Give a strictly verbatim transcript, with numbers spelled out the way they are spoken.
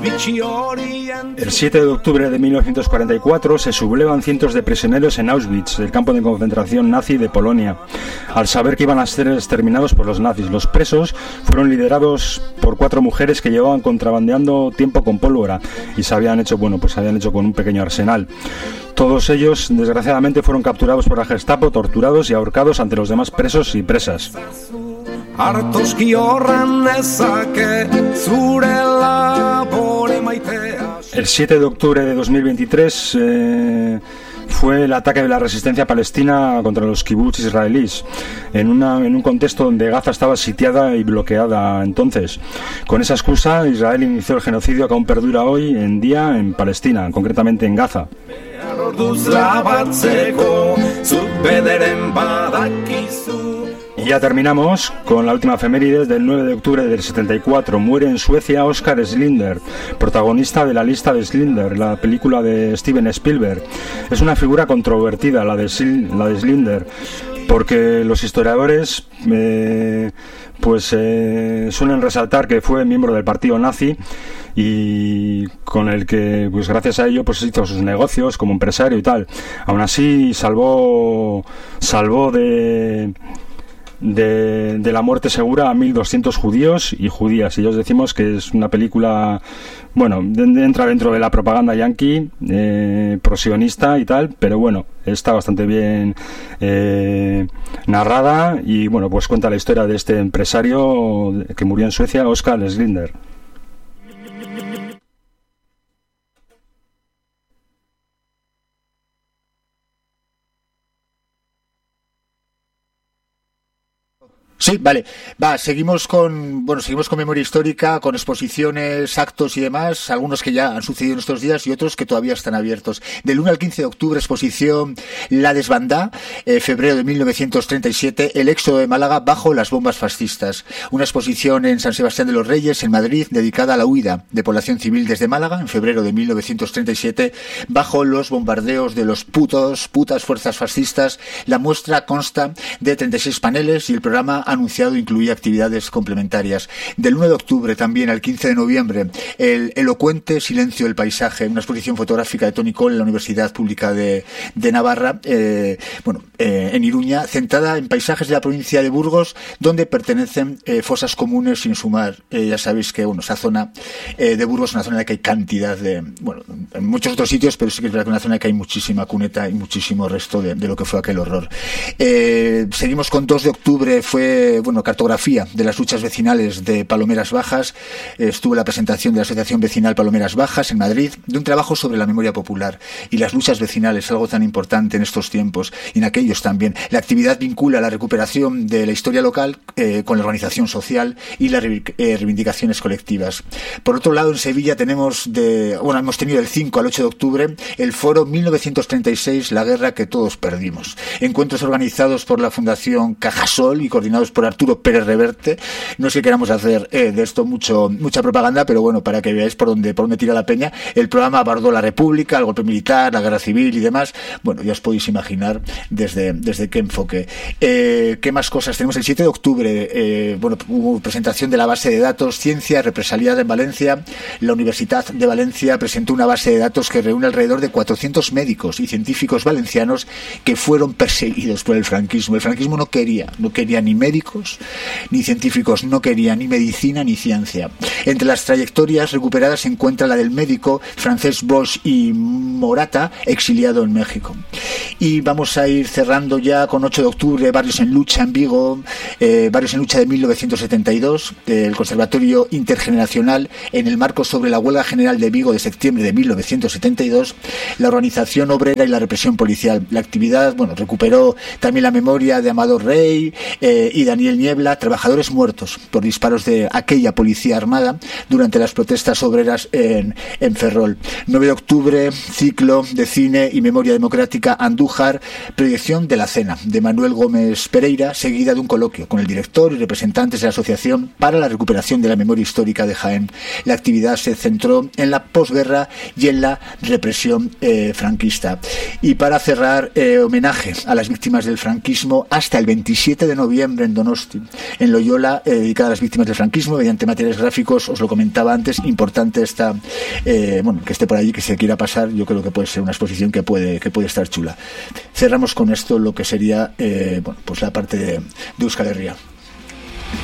El siete de octubre de mil novecientos cuarenta y cuatro se sublevan cientos de prisioneros en Auschwitz, el campo de concentración nazi de Polonia, al saber que iban a ser exterminados por los nazis. Los presos fueron liderados por cuatro mujeres que llevaban contrabandeando tiempo con pólvora y se habían hecho, bueno, pues se habían hecho con un pequeño arsenal. Todos ellos, desgraciadamente, fueron capturados por la Gestapo, torturados y ahorcados ante los demás presos y presas. El siete de octubre de dos mil veintitrés eh, fue el ataque de la resistencia palestina contra los kibbutz israelíes, en, una, en un contexto donde Gaza estaba sitiada y bloqueada entonces. Con esa excusa, Israel inició el genocidio que aún perdura hoy en día en Palestina, concretamente en Gaza. Y ya terminamos con la última efeméride del nueve de octubre del setenta y cuatro. Muere en Suecia Oskar Schindler, protagonista de La lista de Schindler, la película de Steven Spielberg. Es una figura controvertida la de, la de Schindler, porque los historiadores eh, pues eh, suelen resaltar que fue miembro del partido nazi y con el que, pues gracias a ello, pues hizo sus negocios como empresario y tal. Aún así salvó salvó de De, de la muerte segura a mil doscientos judíos y judías, y ya os decimos que es una película, bueno, de, de, entra dentro de la propaganda yanqui, eh, prosionista y tal, pero bueno, está bastante bien eh, narrada y bueno, pues cuenta la historia de este empresario que murió en Suecia, Oskar Schindler. Sí, vale. Va, seguimos con, bueno, seguimos con memoria histórica, con exposiciones, actos y demás, algunos que ya han sucedido en estos días y otros que todavía están abiertos. Del uno al quince de octubre, exposición La Desbandá, eh, febrero de mil novecientos treinta y siete, el éxodo de Málaga bajo las bombas fascistas. Una exposición en San Sebastián de los Reyes, en Madrid, dedicada a la huida de población civil desde Málaga, en febrero de mil novecientos treinta y siete, bajo los bombardeos de los putos, putas fuerzas fascistas. La muestra consta de treinta y seis paneles y el programa anunciado incluía actividades complementarias. Del uno de octubre también al quince de noviembre, el elocuente silencio del paisaje, una exposición fotográfica de Toni Cole en la Universidad Pública de, de Navarra, eh, bueno, eh, en Iruña, centrada en paisajes de la provincia de Burgos, donde pertenecen eh, fosas comunes sin sumar. Eh, ya sabéis que, bueno, esa zona eh, de Burgos es una zona en la que hay cantidad de, bueno, en muchos otros sitios, pero sí que es verdad que es una zona en la que hay muchísima cuneta y muchísimo resto de, de lo que fue aquel horror. Eh, seguimos con dos de octubre, fue bueno, cartografía de las luchas vecinales de Palomeras Bajas. Estuvo la presentación de la Asociación Vecinal Palomeras Bajas en Madrid, de un trabajo sobre la memoria popular y las luchas vecinales, algo tan importante en estos tiempos y en aquellos también. La actividad vincula la recuperación de la historia local eh, con la organización social y las eh, reivindicaciones colectivas. Por otro lado, en Sevilla tenemos de, bueno, hemos tenido del cinco al ocho de octubre el foro mil novecientos treinta y seis, la guerra que todos perdimos. Encuentros organizados por la Fundación Cajasol y coordinados por Arturo Pérez Reverte. No sé si queramos hacer eh, de esto mucho mucha propaganda, pero bueno, para que veáis por dónde por dónde tira la peña. El programa abordó la República, el golpe militar, la guerra civil y demás. Bueno, ya os podéis imaginar desde desde qué enfoque. Eh, ¿Qué más cosas tenemos? El siete de octubre, eh, bueno, hubo presentación de la base de datos Ciencia Represaliada en Valencia. La Universidad de Valencia presentó una base de datos que reúne alrededor de cuatrocientos médicos y científicos valencianos que fueron perseguidos por el franquismo. El franquismo no quería, no quería ni médicos ni científicos, no quería ni medicina ni ciencia. Entre las trayectorias recuperadas se encuentra la del médico francés Bosch y Morata, exiliado en México. Y vamos a ir cerrando ya con ocho de octubre, Barrios en Lucha en Vigo, eh, Barrios en Lucha de mil novecientos setenta y dos, del Conservatorio Intergeneracional, en el marco sobre la huelga general de Vigo de septiembre de mil novecientos setenta y dos, la organización obrera y la represión policial. La actividad, bueno, recuperó también la memoria de Amador Rey eh, y Daniel Niebla, trabajadores muertos por disparos de aquella policía armada durante las protestas obreras en, en Ferrol. nueve de octubre, ciclo de cine y memoria democrática Andújar, proyección de La Cena, de Manuel Gómez Pereira, seguida de un coloquio con el director y representantes de la Asociación para la Recuperación de la Memoria Histórica de Jaén. La actividad se centró en la posguerra y en la represión eh, franquista. Y para cerrar, eh, homenaje a las víctimas del franquismo hasta el veintisiete de noviembre en Donosti, en Loyola, eh, dedicada a las víctimas del franquismo mediante materiales gráficos. Os lo comentaba antes, importante esta, eh, bueno, que esté por allí, que se quiera pasar. Yo creo que puede ser una exposición que puede, que puede estar chula. Cerramos con esto lo que sería eh, bueno, pues la parte de, de Euskal Herria.